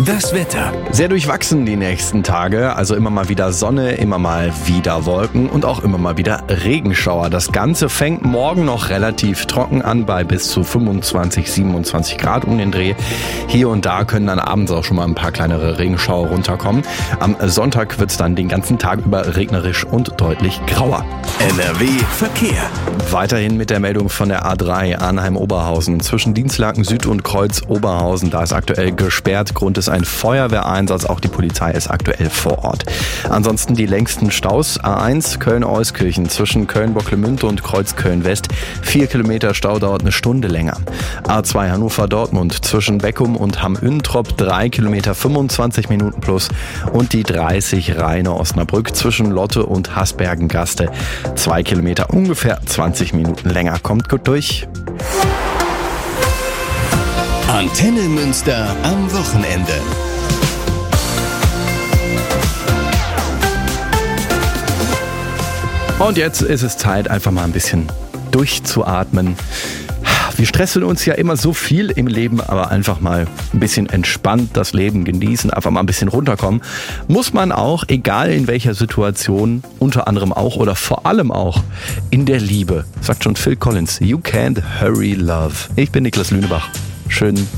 Das Wetter. Sehr durchwachsen die nächsten Tage, also immer mal wieder Sonne, immer mal wieder Wolken und auch immer mal wieder Regenschauer. Das Ganze fängt morgen noch relativ trocken an bei bis zu 25, 27 Grad um den Dreh. Hier und da können dann abends auch schon mal ein paar kleinere Regenschauer runterkommen. Am Sonntag wird es dann den ganzen Tag über regnerisch und deutlich grauer. NRW Verkehr. Weiterhin mit der Meldung von der A3 Arnheim-Oberhausen. Zwischen Dienstlaken Süd und Kreuz Oberhausen, da ist aktuell gesperrt. Grund ist ein Feuerwehreinsatz, auch die Polizei ist aktuell vor Ort. Ansonsten die längsten Staus. A1 Köln-Euskirchen zwischen Köln-Bocklemünde und Kreuz Köln-West. 4 Kilometer Stau, dauert eine Stunde länger. A2 Hannover-Dortmund zwischen Beckum und Hamm-Üntrop 3 Kilometer 25 Minuten plus. Und die 30 Rheine-Osnabrück zwischen Lotte und Hasbergen-Gaste 2 Kilometer ungefähr 20 Minuten länger. Kommt gut durch. Antenne Münster am Wochenende. Und jetzt ist es Zeit, einfach mal ein bisschen durchzuatmen. Wir stressen uns ja immer so viel im Leben, aber einfach mal ein bisschen entspannt das Leben genießen, einfach mal ein bisschen runterkommen. Muss man auch, egal in welcher Situation, unter anderem auch oder vor allem auch in der Liebe. Sagt schon Phil Collins, You can't hurry love. Ich bin Niklas Lünebach. Schön